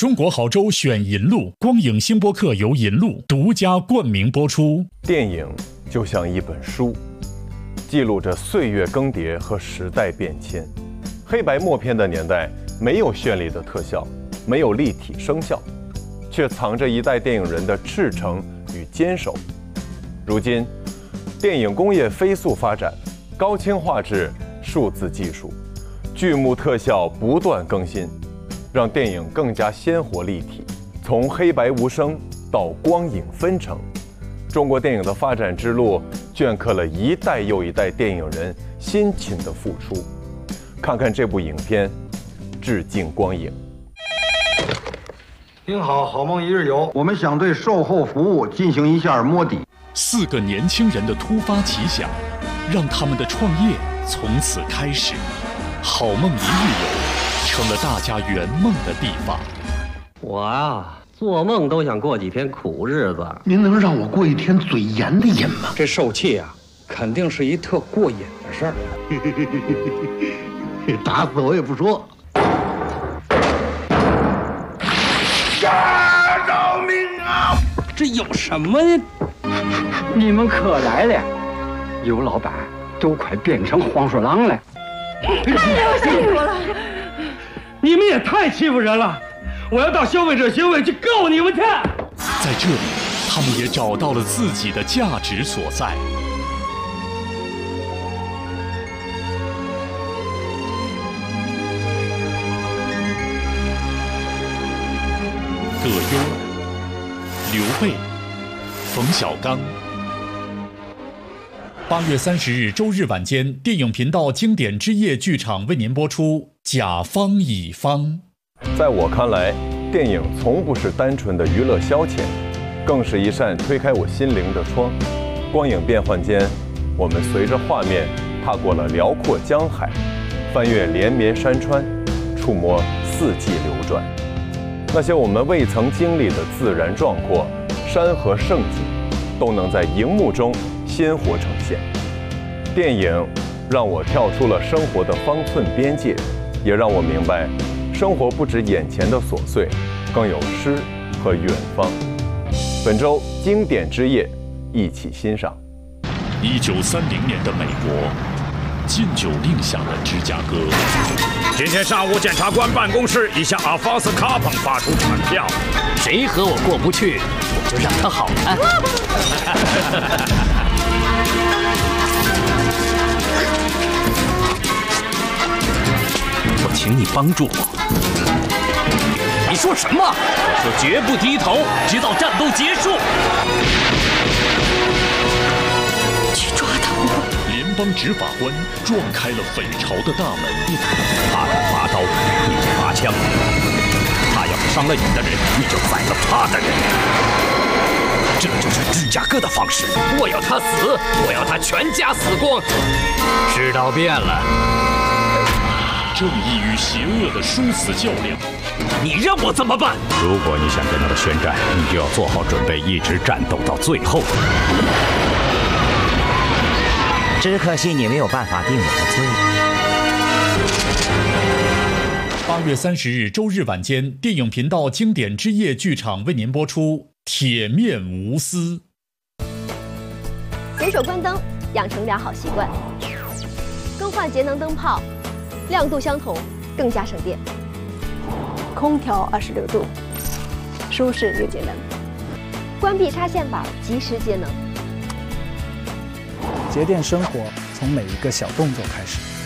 中国好州选银路，光影星播客由银路独家冠名播出。 电影就像一本书，记录着岁月更迭和时代变迁。黑白默片的年代，没有绚丽的特效，没有立体声效，却藏着一代电影人的赤诚与坚守。如今，电影工业飞速发展，高清画质、数字技术、剧目特效不断更新，让电影更加鲜活立体。从黑白无声到光影纷呈，中国电影的发展之路镌刻了一代又一代电影人辛勤的付出。看看这部影片，致敬光影。 您好，好梦一日游，我们想对售后服务进行一下摸底。 4个年轻人的突发奇想，让他们的创业从此开始。好梦一日游成了大家圆梦的地方。 我啊，做梦都想过几天苦日子。 您能让我过一天嘴严的瘾吗？ 这受气啊，肯定是一特过瘾的事儿。 打死我也不说。 饶命啊！这有什么呢？ 你们可来了，尤老板都快变成黄鼠狼了。 太辛苦了！ 你们也太欺负人了！我要到消费者协会去告你们去！ 在这里，他们也找到了自己的价值所在。葛优、刘备、冯小刚。8月30日周日晚间，电影频道经典之夜剧场为您播出《甲方乙方》。 在我看来，电影从不是单纯的娱乐消遣，更是一扇推开我心灵的窗。光影变幻间，我们随着画面踏过了辽阔江海，翻越连绵山川，触摸四季流转。那些我们未曾经历的自然壮阔、山河盛景，都能在荧幕中鲜活呈现。电影让我跳出了生活的方寸边界，也让我明白，生活不止眼前的琐碎，更有诗和远方。本周经典之夜，一起欣赏。 1930年的美国，禁酒令下的芝加哥。 今天上午，检察官办公室已向阿方斯·卡彭发出传票， 谁和我过不去，我就让他好看。我请你帮助我。你说什么？我说绝不低头，直到战斗结束。 去抓他！ 联邦执法官撞开了匪巢的大门。 他敢拔刀，你就拔枪；他要是伤了你的人，你就宰了他的人。这就是芝加哥的方式。 我要他死，我要他全家死光。世道变了， 正义与邪恶的殊死较量。 你让我怎么办？ 如果你想跟他们宣战，你就要做好准备，一直战斗到最后。 只可惜你没有办法定我的罪。 8月30日周日晚间，电影频道经典之夜剧场为您播出《铁面无私》。 随手关灯，养成良好习惯。更换节能灯泡，亮度相同，更加省电。空调26度，舒适又节能。关闭插线板，及时节能。 节电生活从每一个小动作开始。